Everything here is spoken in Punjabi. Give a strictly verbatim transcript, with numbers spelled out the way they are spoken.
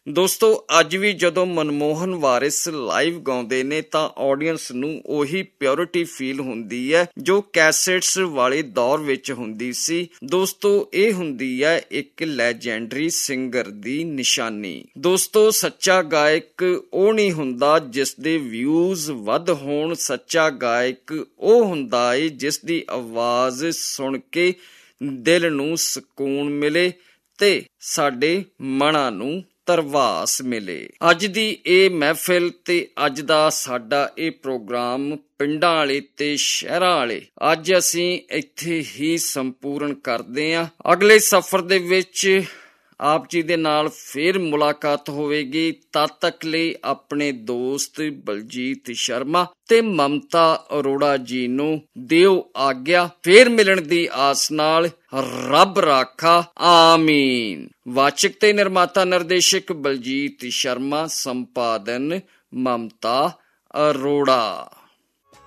ਦੋਸਤੋ ਅੱਜ ਵੀ ਜਦੋਂ ਮਨਮੋਹਨ ਵਾਰਿਸ ਲਾਈਵ ਗਾਉਂਦੇ ਨੇ ਤਾਂ ਆਡੀਅנס ਨੂੰ ਉਹੀ ਪਿਓਰਿਟੀ ਫੀਲ ਹੁੰਦੀ ਹੈ ਜੋ ਕੈਸੇਟਸ ਵਾਲੇ ਦੌਰ ਵਿੱਚ ਹੁੰਦੀ ਸੀ। ਦੋਸਤੋ ਇਹ ਹੁੰਦੀ ਹੈ ਇੱਕ ਲੈਜੈਂਡਰੀ ਸਿੰਗਰ ਦੀ ਨਿਸ਼ਾਨੀ। ਦੋਸਤੋ ਸੱਚਾ ਗਾਇਕ ਉਹ ਨਹੀਂ ਹੁੰਦਾ ਜਿਸ ਦੇ ਵਿਊਜ਼ ਵੱਧ ਹੋਣ, ਸੱਚਾ ਗਾਇਕ ਉਹ ਹੁੰਦਾ ਏ ਜਿਸ ਦੀ ਆਵਾਜ਼ ਸੁਣ ਕੇ ਦਿਲ ਨੂੰ ਸਕੂਨ ਮਿਲੇ ਤੇ ਸਾਡੇ ਮਨਾਂ ਨੂੰ ਧਰਵਾਸ ਮਿਲੇ। ਅੱਜ ਦੀ ਇਹ ਮਹਿਫਿਲ ਤੇ ਅੱਜ ਦਾ ਸਾਡਾ ਇਹ ਪ੍ਰੋਗਰਾਮ ਪਿੰਡਾਂ ਵਾਲੇ ਤੇ ਸ਼ਹਿਰਾਂ ਵਾਲੇ ਅੱਜ ਅਸੀਂ ਇੱਥੇ ਹੀ ਸੰਪੂਰਨ ਕਰਦੇ ਹਾਂ। ਅਗਲੇ ਸਫ਼ਰ ਦੇ ਵਿੱਚ ਆਪ ਜੀ ਦੇ ਨਾਲ ਫੇਰ ਮੁਲਾਕਾਤ ਹੋਵੇਗੀ। ਤਦ ਤੱਕ ਲਈ ਆਪਣੇ ਦੋਸਤ ਬਲਜੀਤ ਸ਼ਰਮਾ ਤੇ ਮਮਤਾ ਅਰੋੜਾ ਜੀ ਨੂੰ ਦਿਓ ਆਗਿਆ। ਫੇਰ ਮਿਲਣ ਦੀ ਆਸ ਨਾਲ ਰੱਬ ਰਾਖਾ, ਆਮੀਨ। ਵਾਚਕ ਤੇ ਨਿਰਮਾਤਾ ਨਿਰਦੇਸ਼ਕ ਬਲਜੀਤ ਸ਼ਰਮਾ, ਸੰਪਾਦਨ ਮਮਤਾ ਅਰੋੜਾ।